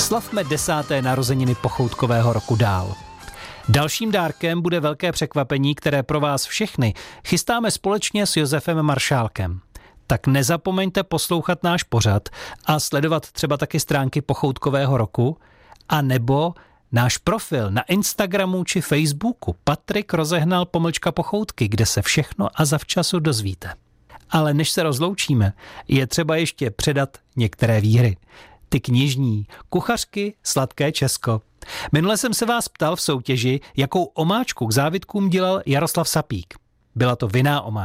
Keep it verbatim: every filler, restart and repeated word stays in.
Oslavme desáté narozeniny pochoutkového roku dál. Dalším dárkem bude velké překvapení, které pro vás všechny chystáme společně s Josefem Maršálkem. Tak nezapomeňte poslouchat náš pořad a sledovat třeba taky stránky pochoutkového roku, a nebo náš profil na Instagramu či Facebooku Patrik Rozehnal pomlčka pochoutky, kde se všechno a zavčasu dozvíte. Ale než se rozloučíme, je třeba ještě předat některé výhry. Ty knižní, kuchařky, sladké Česko. Minule jsem se vás ptal v soutěži, jakou omáčku k závitkům dělal Jaroslav Sapík. Byla to vinná omáčka.